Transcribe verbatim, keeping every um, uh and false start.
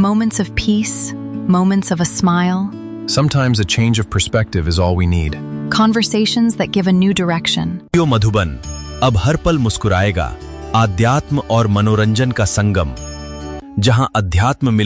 Moments of peace, moments of a smile. Sometimes a change of perspective is all we need. Conversations that give a new direction. Radio Madhuban अब हर पल मुस्कुराएगा, आध्यात्म और मनोरंजन का संगम, जहां अध्यात्म